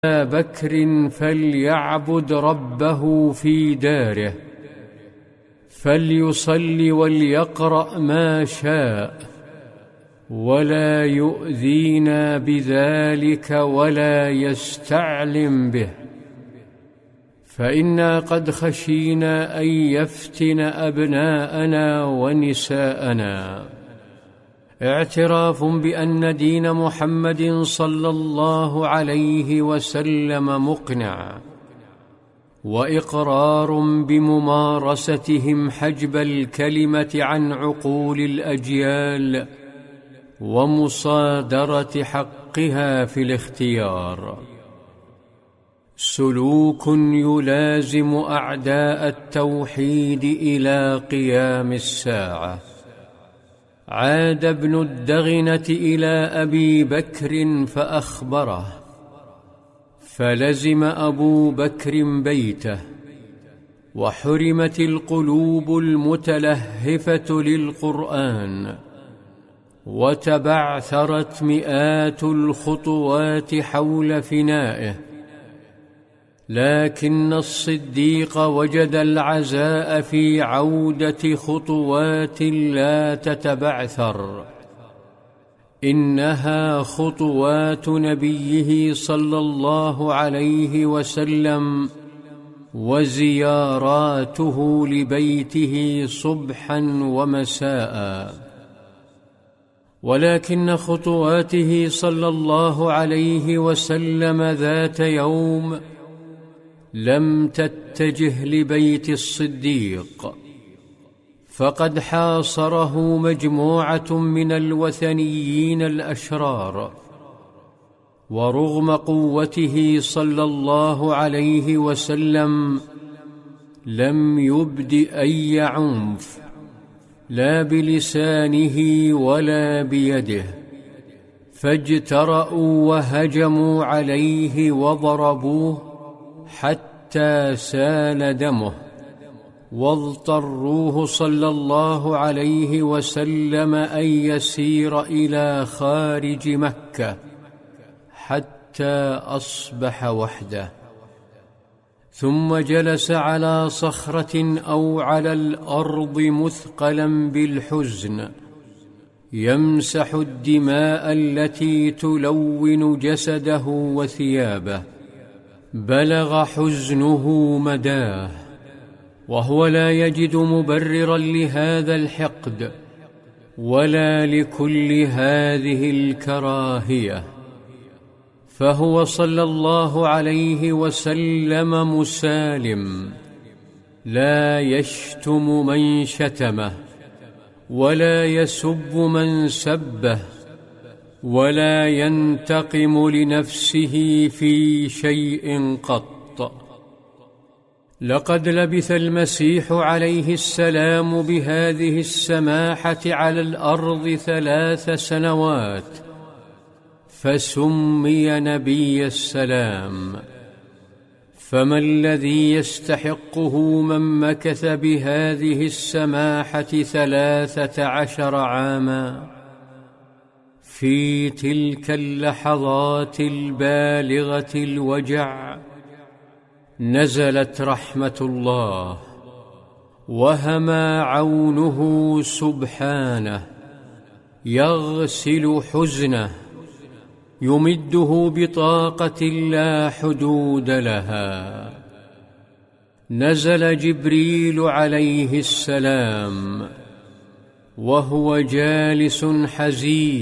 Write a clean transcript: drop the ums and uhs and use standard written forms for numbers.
بكر فليعبد ربه في داره، فليصل وليقرأ ما شاء، ولا يؤذينا بذلك ولا يستعلم به، فإنا قد خشينا أن يفتن أبناءنا ونساءنا. اعتراف بأن دين محمد صلى الله عليه وسلم مقنع، وإقرار بممارستهم حجب الكلمة عن عقول الأجيال ومصادرة حقها في الاختيار. سلوك يلازم أعداء التوحيد إلى قيام الساعة. عاد ابن الدغنة إلى أبي بكر فأخبره، فلزم أبو بكر بيته، وحرمت القلوب المتلهفة للقرآن، وتبعثرت مئات الخطوات حول فنائه، لكن الصديق وجد العزاء في عودة خطوات لا تتبعثر، إنها خطوات نبيه صلى الله عليه وسلم وزياراته لبيته صبحا ومساء. ولكن خطواته صلى الله عليه وسلم ذات يوم لم تتجه لبيت الصديق، فقد حاصره مجموعة من الوثنيين الأشرار، ورغم قوته صلى الله عليه وسلم لم يبد أي عنف، لا بلسانه ولا بيده، فاجترأوا وهجموا عليه وضربوه حتى سال دمه، واضطروه صلى الله عليه وسلم أن يسير إلى خارج مكة حتى أصبح وحده، ثم جلس على صخرة أو على الأرض مثقلا بالحزن، يمسح الدماء التي تلون جسده وثيابه. بلغ حزنه مداه، وهو لا يجد مبررا لهذا الحقد ولا لكل هذه الكراهية، فهو صلى الله عليه وسلم مسالم، لا يشتم من شتمه، ولا يسب من سبه، ولا ينتقم لنفسه في شيء قط. لقد لبث المسيح عليه السلام بهذه السماحة على الأرض 3 سنوات، فسمي نبي السلام. فما الذي يستحقه من مكث بهذه السماحة 13 عاما؟ في تلك اللحظات البالغة الوجع نزلت رحمة الله، وهما عونه سبحانه، يغسل حزنه، يمده بطاقة لا حدود لها. نزل جبريل عليه السلام وهو جالس حزين